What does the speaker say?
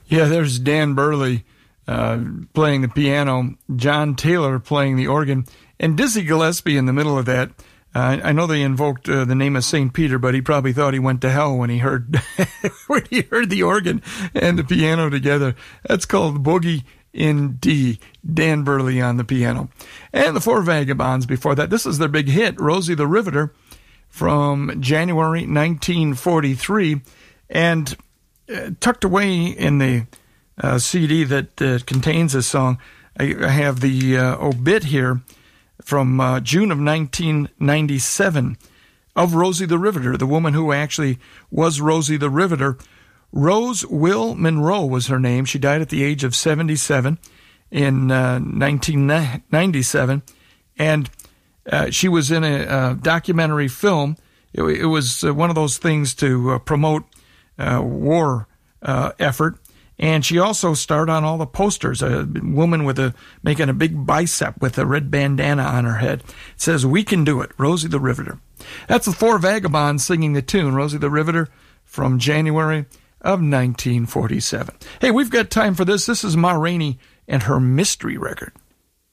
Yeah, there's Dan Burley playing the piano, John Taylor playing the organ, and Dizzy Gillespie in the middle of that. I know they invoked the name of St. Peter, but he probably thought he went to hell when he heard the organ and the piano together. That's called Boogie in D. Dan Burley on the piano. And the Four Vagabonds before that. This is their big hit, Rosie the Riveter, from January 1943. And tucked away in the CD that contains this song, I have the obit here from June of 1997 of Rosie the Riveter, the woman who actually was Rosie the Riveter. Rose Will Monroe was her name. She died at the age of 77 in 1997, and she was in a documentary film. It was one of those things to promote war effort. And she also starred on all the posters, a woman making a big bicep with a red bandana on her head. It says, "We can do it, Rosie the Riveter." That's the Four Vagabonds singing the tune, Rosie the Riveter, from January of 1947. Hey, we've got time for this. This is Ma Rainey and her mystery record.